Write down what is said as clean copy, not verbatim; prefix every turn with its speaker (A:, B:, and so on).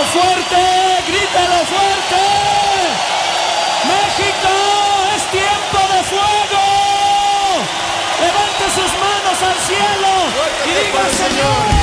A: fuerte, grítalo fuerte. México, es tiempo de fuego. Levante sus manos al cielo y diga, Señor.